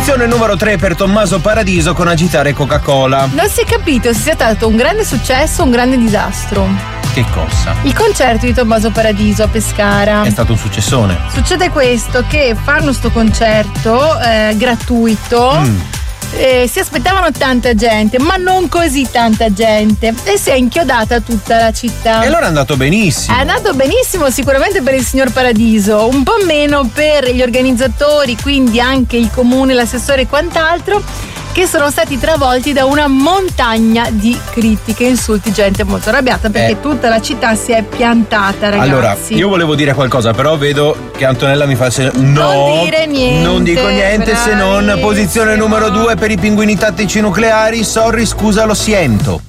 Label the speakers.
Speaker 1: Posizione numero 3 per Tommaso Paradiso con Agitare Coca-Cola.
Speaker 2: Non si è capito se sia stato un grande successo o un grande disastro.
Speaker 1: Che cosa?
Speaker 2: Il concerto di Tommaso Paradiso a Pescara.
Speaker 1: È stato un successone.
Speaker 2: Succede questo, che fanno sto concerto gratuito. Si aspettavano tanta gente, ma non così tanta gente, e si è inchiodata tutta la città.
Speaker 1: E allora è andato benissimo.
Speaker 2: È andato benissimo sicuramente per il signor Paradiso, un po' meno per gli organizzatori, quindi anche il comune, l'assessore e quant'altro, che sono stati travolti da una montagna di critiche, insulti, gente molto arrabbiata perché tutta la città si è piantata, ragazzi.
Speaker 1: Allora, io volevo dire qualcosa, però vedo che Antonella mi fa
Speaker 2: non dire niente.
Speaker 1: Non dico niente, se non posizione numero 2 per i pinguini tattici nucleari. Sorry, scusa, lo siento.